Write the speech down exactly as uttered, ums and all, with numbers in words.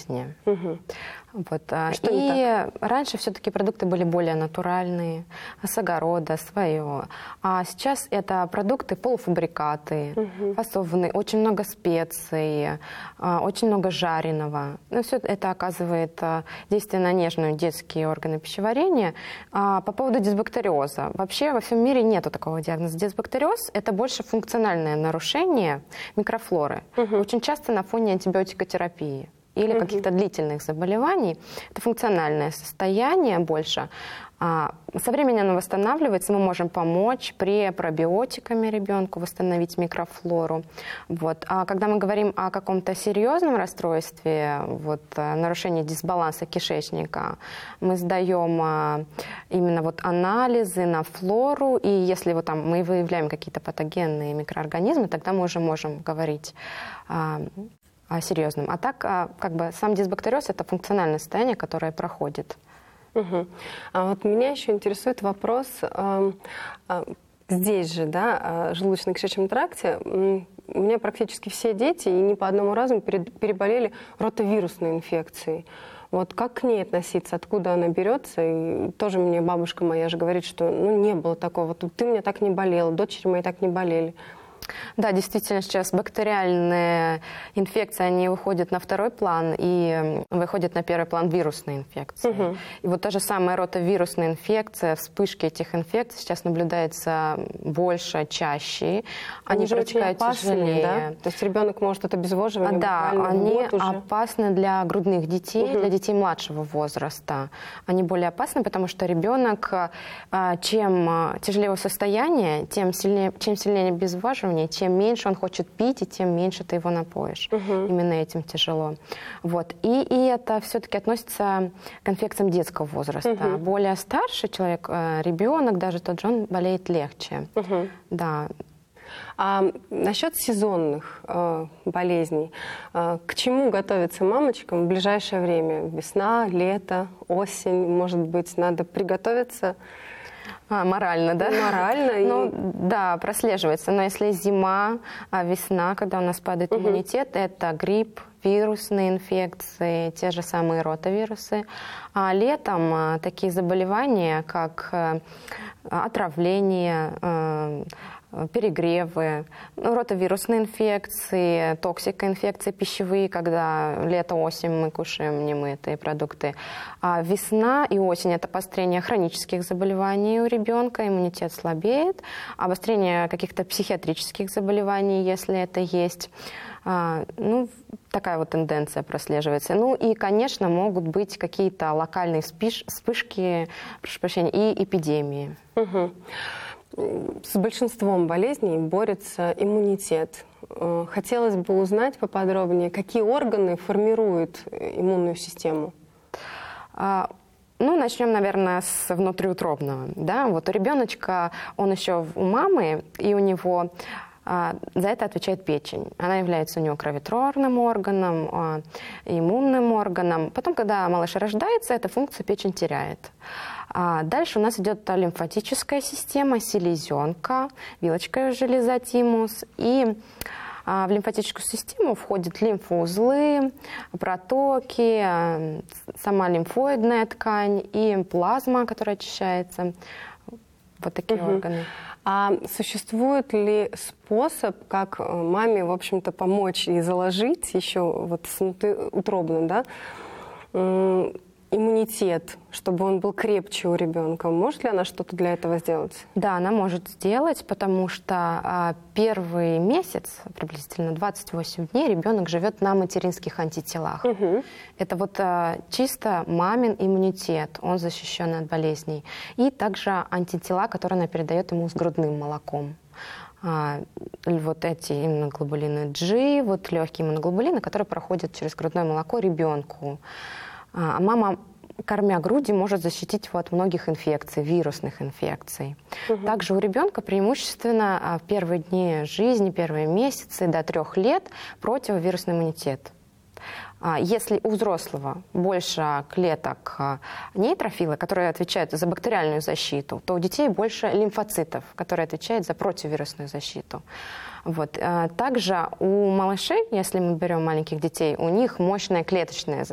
весне. Угу. Вот. Что и раньше все-таки продукты были более натуральные, с огорода, свое. А сейчас это продукты полуфабрикаты, угу. фасованные, очень много специй, очень много жареного. Ну, все это оказывает действие на нежные детские органы пищеварения. А по поводу дисбактериоза. Вообще во всем мире нету такого диагноза. Дисбактериоз – это больше функциональное нарушение микрофлоры. Угу. Очень часто на фоне антибиотикотерапии или угу. каких-то длительных заболеваний. Это функциональное состояние больше. А со временем оно восстанавливается, мы можем помочь препробиотиками ребенку восстановить микрофлору. Вот. А когда мы говорим о каком-то серьезном расстройстве, вот, нарушении дисбаланса кишечника, мы сдаем именно вот анализы на флору, и если вот там мы выявляем какие-то патогенные микроорганизмы, тогда мы уже можем говорить о серьезном. А так, как бы, сам дисбактериоз – это функциональное состояние, которое проходит. Угу. А вот меня еще интересует вопрос, э, э, здесь же, да, в желудочно-кишечном тракте, у меня практически все дети, и не по одному разу переболели ротовирусной инфекцией. Вот как к ней относиться, откуда она берется? И тоже мне бабушка моя же говорит, что ну, не было такого, ты у меня так не болела, дочери мои так не болели. Да, действительно, сейчас бактериальные инфекции, они выходят на второй план и выходят на первый план вирусные инфекции. Угу. И вот та же самая ротовирусная инфекция, вспышки этих инфекций сейчас наблюдается больше, чаще. Они, они протекают тяжелее. Да? То есть ребенок может от обезвоживания да, буквально они опасны для грудных детей, угу. для детей младшего возраста. Они более опасны, потому что ребенок, чем тяжелее его состояние, тем сильнее, чем сильнее обезвоживание, чем меньше он хочет пить, и тем меньше ты его напоишь. Угу. Именно этим тяжело. Вот. И, и это все-таки относится к инфекциям детского возраста. Угу. Более старший человек, ребенок, даже тот же, он болеет легче. Угу. Да. А насчет сезонных э, болезней, э, к чему готовиться мамочкам в ближайшее время? Весна, лето, осень, может быть, надо приготовиться? А, морально, да? Морально. Ну, и... да, прослеживается. Но если зима, а весна, когда у нас падает угу. иммунитет, это грипп, вирусные инфекции, те же самые ротавирусы. А летом а, такие заболевания, как а, отравление, а, перегревы, ну, ротавирусные инфекции, токсикоинфекции пищевые, когда лето-осень мы кушаем немытые продукты. А весна и осень – это обострение хронических заболеваний у ребенка, иммунитет слабеет, обострение каких-то психиатрических заболеваний, если это есть. А, ну, такая вот тенденция прослеживается. Ну и, конечно, могут быть какие-то локальные вспыш- вспышки, прошу прощения, и эпидемии. Угу. С большинством болезней борется иммунитет. Хотелось бы узнать поподробнее, какие органы формируют иммунную систему? А, ну, начнем, наверное, с внутриутробного. Да? Вот у ребеночка, он еще у мамы, и у него а, за это отвечает печень. Она является у него кроветворным органом, а, иммунным органом. Потом, когда малыш рождается, эта функция печень теряет. А дальше у нас идет лимфатическая система, селезенка, вилочковая железа тимус. И а, в лимфатическую систему входят лимфоузлы, протоки, а, сама лимфоидная ткань и плазма, которая очищается. Вот такие угу. органы. А существует ли способ, как маме, в общем-то, помочь и заложить еще вот утробно, да, иммунитет, чтобы он был крепче у ребенка? Может ли она что-то для этого сделать? Да, она может сделать, потому что а, первый месяц, приблизительно двадцать восемь дней, ребенок живет на материнских антителах. Угу. Это вот а, чисто мамин иммунитет, он защищен от болезней. И также антитела, которые она передает ему с грудным молоком. А, вот эти иммуноглобулины G, вот легкие иммуноглобулины, которые проходят через грудное молоко ребенку. А мама, кормя грудью, может защитить его от многих инфекций, вирусных инфекций. Угу. Также у ребенка преимущественно в первые дни жизни, первые месяцы до трех лет противовирусный иммунитет. Если у взрослого больше клеток нейтрофила, которые отвечают за бактериальную защиту, то у детей больше лимфоцитов, которые отвечают за противовирусную защиту. Вот. Также у малышей, если мы берем маленьких детей, у них мощная клеточная защита.